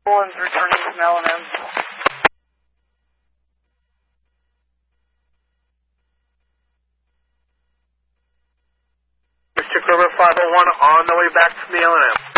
One's returning from L&M. Mr. River 501 on the way back from the L&M.